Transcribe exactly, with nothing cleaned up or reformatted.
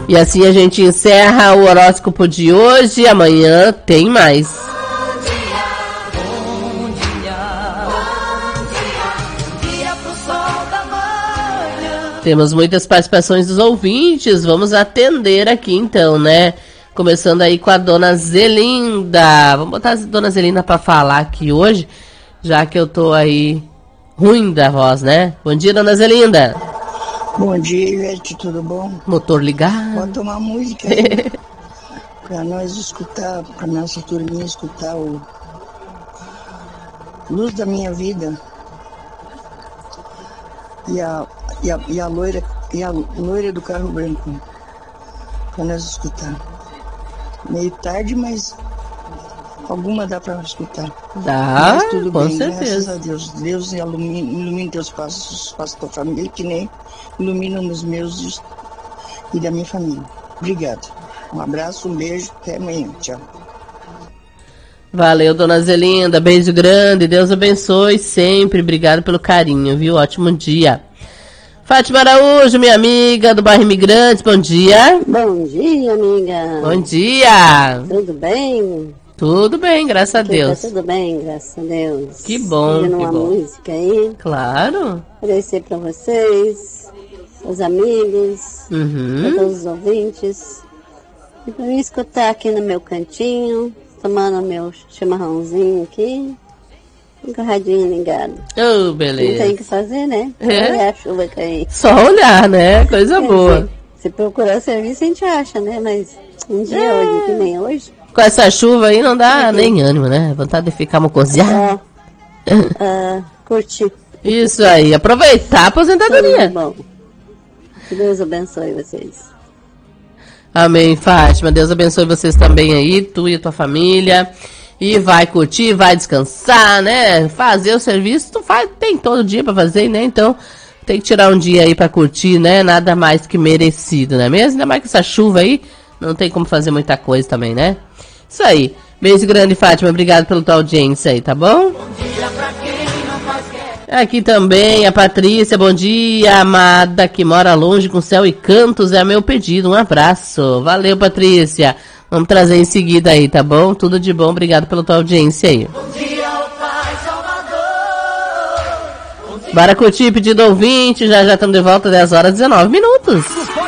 E assim a gente encerra o horóscopo de hoje. Amanhã tem mais. Bom dia, bom dia, bom dia, dia pro sol da manhã. Temos muitas participações dos ouvintes. Vamos atender aqui então, né? Começando aí com a dona Zelinda. Vamos botar a dona Zelinda para falar aqui hoje, já que eu tô aí ruim da voz, né? Bom dia, dona Zelinda. Bom dia, Ivete, tudo bom? Motor ligado. Bota uma música aí pra nós escutar, pra nossa turminha escutar o Luz da Minha Vida e a, e a, e a, loira, e a loira do carro branco, pra nós escutar. Meio tarde, mas alguma dá pra escutar. Dá, mas tudo com bem, certeza. Graças a Deus. Deus ilumine, ilumine teus passos, os passos da tua família, que nem iluminam os meus e da minha família. Obrigado. Um abraço, um beijo, até amanhã. Tchau. Valeu, dona Zelinda. Beijo grande. Deus abençoe sempre. Obrigado pelo carinho, viu? Ótimo dia. Fátima Araújo, minha amiga do bairro Imigrantes. Bom dia. Bom dia, amiga. Bom dia. Tudo bem? Tudo bem, graças a Aqui Deus. Tá tudo bem, graças a Deus. Que bom, Pedindo que uma bom. música aí. Claro. Agradecer pra vocês, os amigos, Uhum. pra todos os ouvintes. E pra me escutar aqui no meu cantinho, tomando meu chimarrãozinho aqui. Com o radinho ligado. Oh, Não beleza. tem o que fazer, né? É. Olha a chuva cair. Só olhar, né? Coisa boa. Se, se procurar serviço, a gente acha, né? Mas um dia É. hoje, que nem hoje. Com essa chuva aí não dá nem ânimo, né? Vontade de ficar mocoseado. Ó, ah, curtir. Isso aí, aproveitar a aposentadoria. Tudo bom. Que Deus abençoe vocês. Amém, Fátima. Deus abençoe vocês também aí, tu e a tua família. E vai curtir, vai descansar, né? Fazer o serviço, tu faz, tem todo dia pra fazer, né? Então, tem que tirar um dia aí pra curtir, né? Nada mais que merecido, não é mesmo? Ainda mais que essa chuva aí, não tem como fazer muita coisa também, né? Isso aí. Beijo grande, Fátima. Obrigado pela tua audiência aí, tá bom? Aqui também a Patrícia. Bom dia, amada, que mora longe com céu e cantos. É meu pedido. Um abraço. Valeu, Patrícia. Vamos trazer em seguida aí, tá bom? Tudo de bom. Obrigado pela tua audiência aí. Bom dia, ó Pai Salvador. Bom dia. Bora curtir, pedido ouvinte. Já já estamos de volta, dez horas e dezenove minutos.